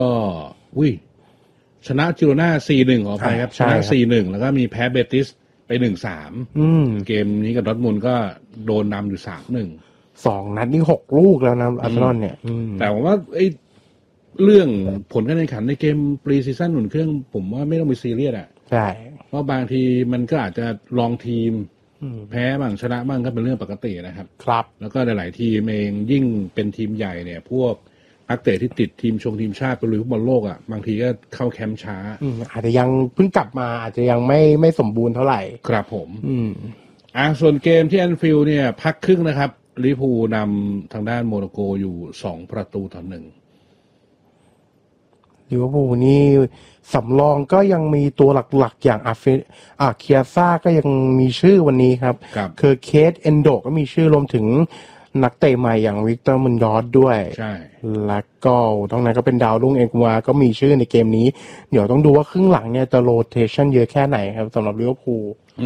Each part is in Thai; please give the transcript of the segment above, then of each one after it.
ก็ชนะจิโรน่า 4-1 ขออภัยครับชนะ 4-1 แล้วก็มีแพ้เบติสไป 1-3 เกมนี้กับดอร์ทมุนด์ก็โดนนำอยู่ 3-1 2 นัดนี่6 ลูกแล้วนะอาร์เซนอลเนี่ยแต่ผมว่าเรื่องผลการแข่งขันในเกมปรีซีซั่นอุ่นเครื่องผมว่าไม่ต้องไปซีเรียสใช่เพราะบางทีมันก็อาจจะลองทีมแพ้บ้างชนะบ้างก็เป็นเรื่องปกตินะครับครับแล้วก็หลายๆทีมเองยิ่งเป็นทีมใหญ่เนี่ยพวกนักเตะที่ติดทีมชาติไปลุยฟุตบอลโลกอ่ะบางทีก็เข้าแคมป์ช้าอาจจะยังเพิ่งกลับมาอาจจะยังไม่สมบูรณ์เท่าไหร่ครับผมส่วนเกมที่แอนฟิลด์เนี่ยพักครึ่งนะครับลิเวอร์พูลนำทางด้านโมร็อกโกอยู่2-1 ลิเวอร์พูลนี่สำรองก็ยังมีตัวหลักๆอย่างเคียซ่าก็ยังมีชื่อวันนี้ครับคือเคสเอนโดก็มีชื่อรวมถึงนักเตะใหม่อย่างวิกเตอร์มุนดอสด้วยใช่แล้วก็ตรงนั้นก็เป็นดาวรุ่งเอ็กวาก็มีชื่อในเกมนี้เดี๋ยวต้องดูว่าครึ่งหลังเนี่ยจะโรเทชันเยอะแค่ไหนครับสำหรับลิเวอร์พูล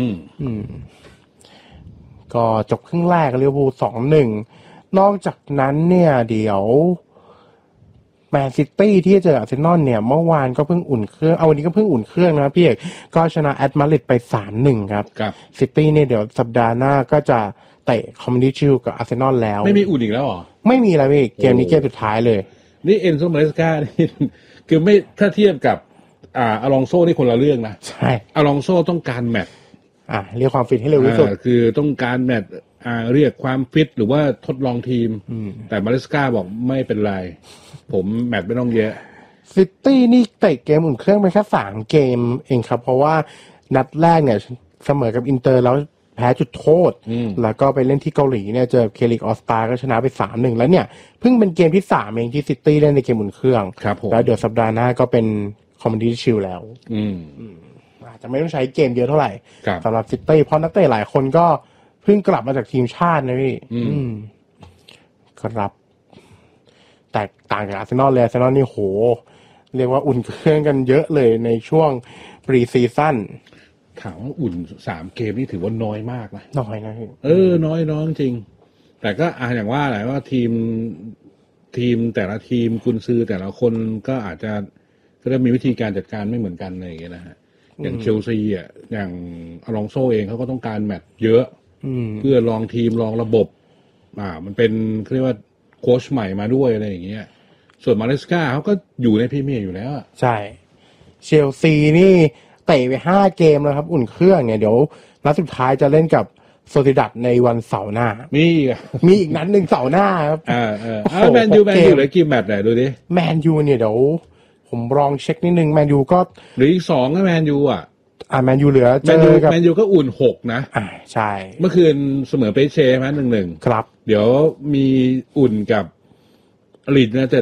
ก็จบครึ่งแรกลิเวอร์พูล 2-1 นอกจากนั้นเนี่ยเดี๋ยวแมนซิตี้ที่เจออาร์เซนอลเนี่ยเมื่อวานก็เพิ่งอุ่นเครื่องวันนี้ก็เพิ่งอุ่นเครื่องนะพี่เอกก็ชนะแอตมาดริดไป 3-1 ครับซิตี้เนี่ยเดี๋ยวสัปดาห์หน้าก็จะเตะคอมมิวนิตี้ชิลด์กับอาร์เซนอลแล้วไม่มีอุ่นอีกแล้วเหรอไม่มีแล้วพี่เกมนี้เกมสุดท้ายเลยนี่เอนโซมาเรสกานี่คือไม่ถ้าเทียบกับอลองโซ่นี่คนละเรื่องนะใช่อลองโซ่ต้องการแมตช์เรียกความฟิตให้เร็วที่สุดคือต้องการแมตช์เรียกความฟิตหรือว่าทดลองทีมแต่มาเรสกาบอกไม่เป็นไรผมแมตช์ไม่ต้องเยอะซิตี้นี่เตะเกมอุ่นเครื่องไปแค่3 เกมเองครับเพราะว่านัดแรกเนี่ยเสมอกับอินเตอร์แล้วแพ้จุดโทษแล้วก็ไปเล่นที่เกาหลีเนี่ยเจอเคลิกออสตาก็ชนะไป 3-1 แล้วเนี่ยเพิ่งเป็นเกมที่3เองที่ซิตี้เล่นในเกมอุ่นเครื่องแล้วเดี๋ยวสัปดาห์หน้าก็เป็นคอมมิวนิตี้ชิลด์แล้วอาจจะไม่ต้องใช้เกมเยอะเท่าไหร่สำหรับซิตี้เพราะนักเตะหลายคนก็เพิ่งกลับมาจากทีมชาตินะพี่ครับแต่ต่างจากอาร์เซนอลเลยอาร์เซนอลนี่โหเรียกว่าอุ่นเครื่องกันเยอะเลยในช่วงปรีซีซั่นถามว่าอุ่น3 เกมนี่ถือว่าน้อยมากนะน้อยนะพี่น้อยจริงแต่ก็อย่างว่าแหละว่าทีมแต่ละทีมกุนซือแต่ละคนก็อาจจะก็ได้มีวิธีการจัดการไม่เหมือนกันอะไรอย่างเงี้ยนะฮะอย่างเชลซีอย่างอลองโซเองเขาก็ต้องการแมตช์เยอะเพื่อลองทีมลองระบบมันเป็นเรียกว่าโค้ชใหม่มาด้วยอะไรอย่างเงี้ยส่วนมาเลสกาเขาก็อยู่ในพรีเมียร์อยู่แล้วใช่เชลซีนี่เตะไป5 เกมแล้วครับอุ่นเครื่องเนี่ยเดี๋ยวนัดสุดท้ายจะเล่นกับโซซิดัดในวันเสาร์หน้ามีอีกนัดนึงเสาร์หน้าครับแมนยูเหลือกี่แมตช์ไหนดูดิแมนยูเนี่ยเดี๋ยวผมลองเช็คนิดนึงแมนยูก็หรืออีก2ก็แมนยูแมนยูเหลือเจอกับแมนยูก็อุ่น6นะใช่เมื่อคืนเสมอเปเช่มั้ย 1-1 ครับเดี๋ยวมีอุ่นกับลีดนะ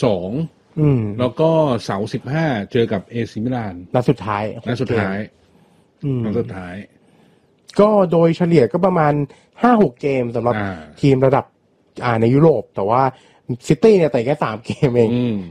12แล้วก็เสาร์15เจอกับเอซิมิลานนัดสุดท้ายก็โดยเฉลี่ยก็ประมาณ 5-6 เกมสำหรับทีมระดับในยุโรปแต่ว่าซิตี้เนี่ยเตะแค่3 เกมเอง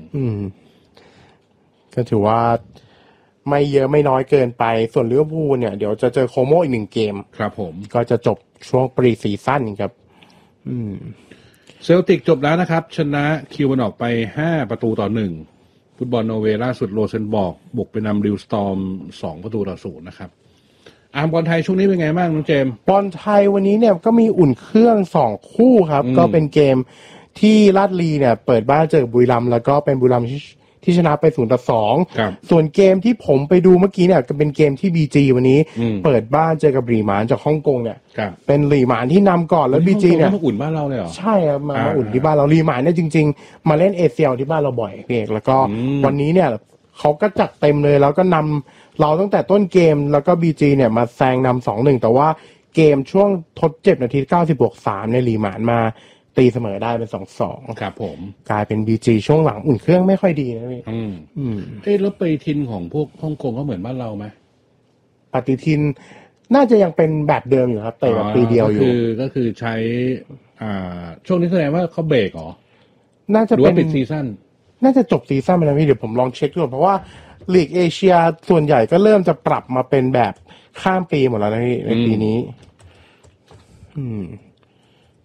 ก็ถือว่าไม่เยอะไม่น้อยเกินไปส่วนลิเวอร์พูลเนี่ยเดี๋ยวจะเจอโคโมอีก1 เกมครับผมก็จะจบช่วงปรีซีซั่นครับเซลติกจบแล้วนะครับชนะคิวมันออกไป5-1ฟุตบอลนอร์เวย์ล่าสุดโรเซนบอร์กบุกไปนำริวสตอร์ม2-0นะครับบอลไทยช่วงนี้เป็นไงบ้างน้องเจมส์บอลไทยวันนี้เนี่ยก็มีอุ่นเครื่อง2 คู่ครับก็เป็นเกมที่ลาดลีเนี่ยเปิดบ้านเจอบุรีรัมย์แล้วก็เป็นบุรีรัมย์ที่ชนะไป0-2ส่วนเกมที่ผมไปดูเมื่อกี้เนี่ยก็เป็นเกมที่ BG วันนี้เปิดบ้านเจอกับหลีหมานจากฮ่องกงเนี่ยเป็นหลีหมานที่นำก่อนแล้ว BG เนี่ยมาอุ่นบ้านเราเลยเหรอใช่ครับมาอุ่นที่บ้านเราหลีหมานเนี่ยจริงๆมาเล่นเอเชียที่บ้านเราบ่อยพี่เอกแล้วก็วันนี้เนี่ยเขาก็จัดเต็มเลยแล้วก็นำเราตั้งแต่ต้นเกมแล้วก็ BG เนี่ยมาแซงนำ 2-1 แต่ว่าเกมช่วงทดเจ็บนาที90+3ในหลีหมานมาตีเสมอได้เป็น 2-2 ครับผมกลายเป็น BG ช่วงหลังอุ่นเครื่องไม่ค่อยดีนะพี่แล้วไปทินของพวกฮ่องกงเขาเหมือนบ้านเราไหมปฏิทินน่าจะยังเป็นแบบเดิมอยู่ครับแต่แบบปีเดียวอยู่ก็คือใช้ช่วงนี้แสดงว่าเขาเบรกเหรอน่าจะเป็นปิดซีซั่นน่าจะจบซีซั่นไปแล้วพี่เดี๋ยวผมลองเช็คดูเพราะว่าลีกเอเชียส่วนใหญ่ก็เริ่มจะปรับมาเป็นแบบข้ามปีหมดแล้วนะพี่ในปีนี้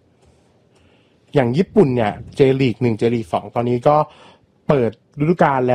อย่างญี่ปุ่นเนี่ยเจลีก1เจลีก2ตอนนี้ก็เปิดฤดูกาลแล้ว